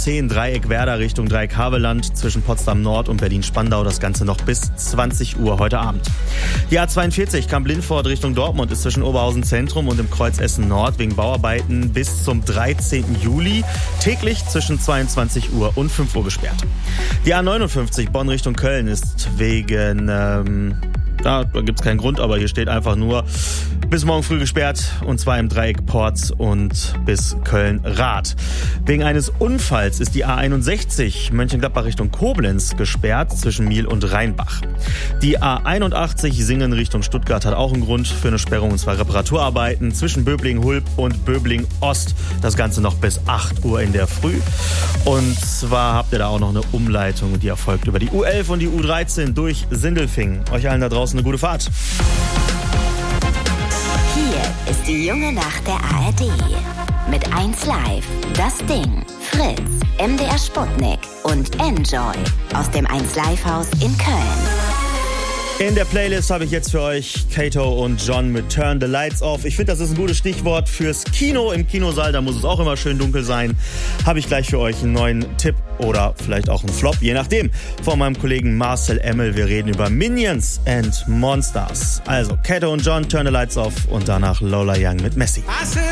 A10 Dreieck Werder Richtung Dreieck Havelland zwischen Potsdam Nord und Berlin-Spandau. Das Ganze noch bis 20 Uhr heute Abend. Die A42 Kamp-Lintfort Richtung Dortmund ist zwischen Oberhausen Zentrum und dem Kreuz Essen Nord wegen Bauarbeiten bis zum 13. Juli täglich zwischen 22 Uhr und 5 Uhr gesperrt. Die A59 Bonn Richtung Köln ist wegen... Da gibt es keinen Grund, aber hier steht einfach nur bis morgen früh gesperrt, und zwar im Dreieck Porz und bis Köln-Rath. Wegen eines Unfalls ist die A61 Mönchengladbach Richtung Koblenz gesperrt zwischen Miel und Rheinbach. Die A81 Singen Richtung Stuttgart hat auch einen Grund für eine Sperrung, und zwar Reparaturarbeiten zwischen Böblingen-Hulb und Böblingen-Ost. Das Ganze noch bis 8 Uhr in der Früh. Und zwar habt ihr da auch noch eine Umleitung, die erfolgt über die U11 und die U13 durch Sindelfingen. Euch allen da draußen eine gute Fahrt. Hier ist die junge Nacht der ARD. Mit 1 Live, Das Ding, Fritz, MDR Sputnik und Enjoy aus dem 1 Live Haus in Köln. In der Playlist habe ich jetzt für euch Kato und John mit Turn the Lights Off. Ich finde, das ist ein gutes Stichwort fürs Kino. Im Kinosaal, da muss es auch immer schön dunkel sein. Habe ich gleich für euch einen neuen Tipp oder vielleicht auch einen Flop, je nachdem, von meinem Kollegen Marcel Emmel. Wir reden über Minions and Monsters. Also Kato und John, Turn the Lights Off und danach Lola Young mit Messi.